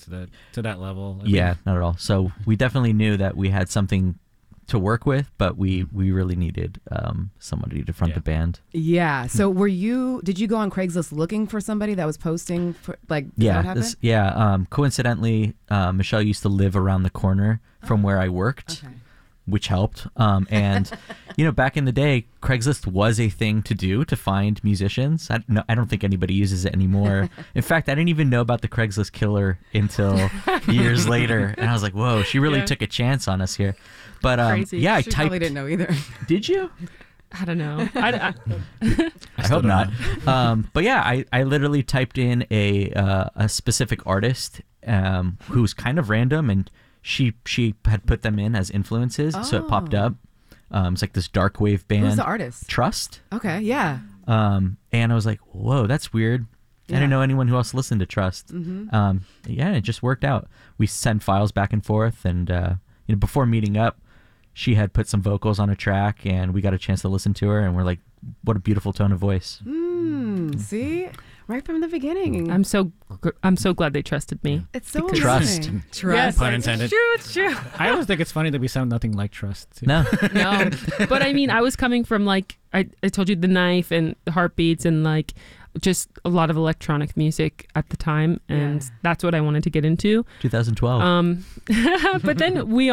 to that level. Not at all. So we definitely knew that we had something to work with, but we really needed somebody to front the band. Yeah. So did you go on Craigslist looking for somebody that was posting for is that what happened? Coincidentally, Michelle used to live around the corner from where I worked. Okay. Which helped. And, back in the day, Craigslist was a thing to do to find musicians. I don't think anybody uses it anymore. In fact, I didn't even know about the Craigslist killer until years later. And I was like, whoa, she really took a chance on us here. But Crazy. I she probably didn't know either. Did you? I don't know. I hope not. But yeah, I literally typed in a specific artist who was kind of random, and she had put them in as influences, so it popped up. It's like this dark wave band. Who's the artist? Trust. Okay, yeah. And I was like, whoa, that's weird. I didn't know anyone who else listened to Trust. Mm-hmm. It just worked out. We sent files back and forth, and before meeting up, she had put some vocals on a track, and we got a chance to listen to her, and we're like, what a beautiful tone of voice. See? Right from the beginning. I'm so glad they trusted me. It's so trust. Trust. Pun intended. It's true. I always think it's funny that we sound nothing like Trust. Too. No. But I mean, I was coming from I told you The Knife and the Heartbeats and just a lot of electronic music at the time, and that's what I wanted to get into. 2012. But then we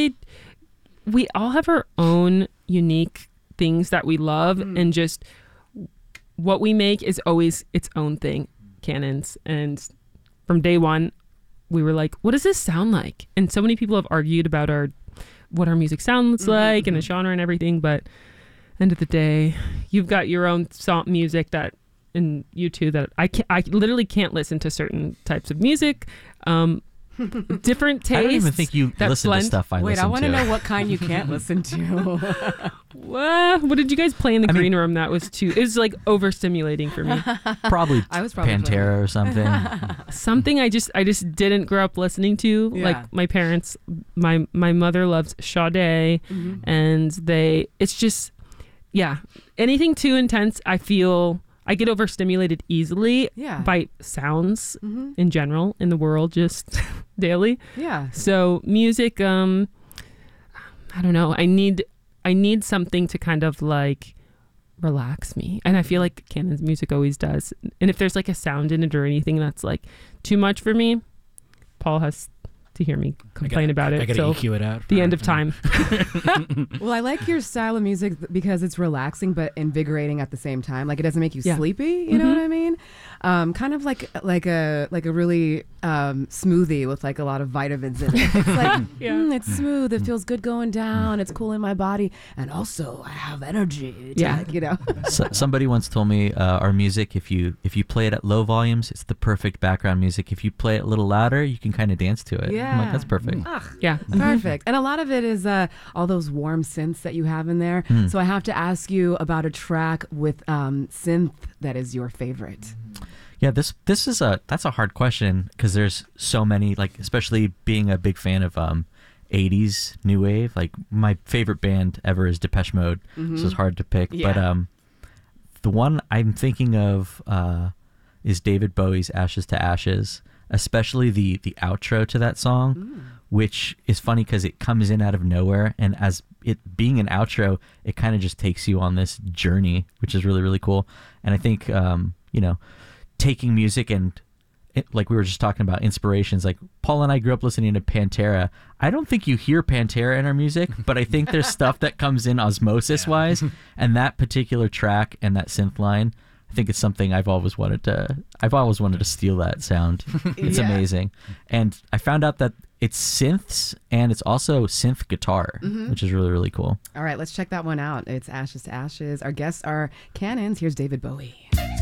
all have our own unique things that we love, and just what we make is always its own thing, Cannons. And from day one, we were like, what does this sound like? And so many people have argued about what our music sounds like and the genre and everything, but end of the day, you've got your own song music that, and you too, that I literally can't listen to certain types of music. Different tastes. I don't even think you listen to stuff I listen to. Wait, I want to know what kind you can't listen to. What did you guys play in the green room that was too... It was overstimulating for me. Probably I was probably Pantera or something. Something I just didn't grow up listening to. Yeah. Like my parents, my mother loves Sade, and it's just, anything too intense, I feel... I get overstimulated easily by sounds in general in the world, just daily. Yeah. So music, I don't know. I need something to kind of relax me, and I feel like Cannon's music always does. And if there's a sound in it or anything that's too much for me, Paul has to hear me complain about it. I gotta EQ it out. The end of time. Well, I like your style of music because it's relaxing but invigorating at the same time. It doesn't make you sleepy. You know what I mean? Kind of like a really smoothie with a lot of vitamins in it. It's it's smooth. It feels good going down. It's cool in my body, and also I have energy. Somebody once told me our music, if you play it at low volumes, it's the perfect background music. If you play it a little louder, you can kind of dance to it. Yeah. I'm like, that's perfect. Yeah. Perfect. And a lot of it is all those warm synths that you have in there. So I have to ask you about a track with synth that is your favorite. Yeah, that's a hard question because there's so many, especially being a big fan of 80s new wave. My favorite band ever is Depeche Mode, so it's hard to pick. Yeah. But the one I'm thinking of is David Bowie's Ashes to Ashes, especially the outro to that song, which is funny because it comes in out of nowhere, and as it being an outro, it kind of just takes you on this journey, which is really, really cool. And I think taking music and like we were just talking about inspirations, Paul and I grew up listening to Pantera. I don't think you hear Pantera in our music, but I think there's stuff that comes in osmosis wise, and that particular track and that synth line, I think it's something I've always wanted to steal that sound. It's amazing. And I found out that it's synths and it's also synth guitar, which is really, really cool. All right, let's check that one out. It's Ashes to Ashes. Our guests are Cannons. Here's David Bowie.